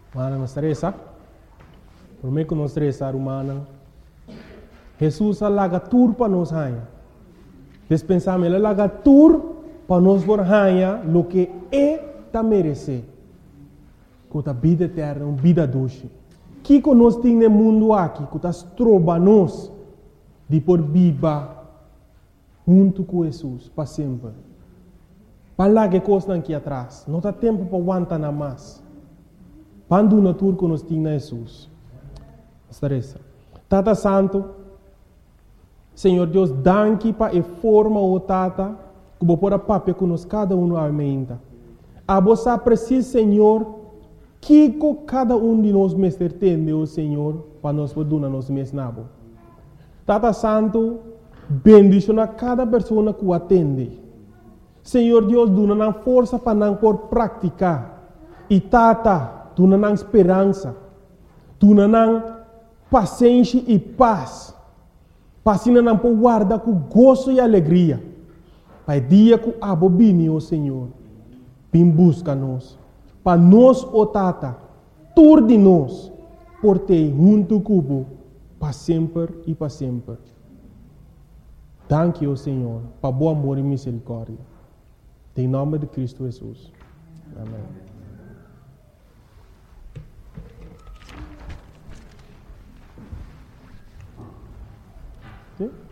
Mana não estressa. Por mim que não estressa, humana. Jesus alaga tur para nós raia. Despensamos ele alaga tur para nós por raia lo que tá merece. Com a vida eterna, uma vida doce. Que nós temos no mundo aqui, que está troba nós de por viva junto com Jesus para sempre. Para lá que coisa aqui atrás, não dá tempo para aguentar nada mais. Quando na tour que nós temos na Jesus. Tata Santo, Senhor Deus, danke para a forma o Tata, que vou pôr a papel que nós cada um aumenta. A você precisa, Senhor, que cada um de nós mestre tem, o Senhor, para nós poder nos mesnabo. Tata Santo, bendicionar cada pessoa que o atende. Senhor Deus, dona força para não por praticar. E Tata, dona esperança. Dona paciência e paz. Passina não por guardar com gozo e alegria. Para dia que abobine, o Senhor, vem busca-nos. Para nós, o Tata, tur de nós, por ter junto cubo, para sempre e para sempre. Danke, o Senhor, para bom amor e misericórdia. Em nome de Cristo Jesus. Amém. Sim?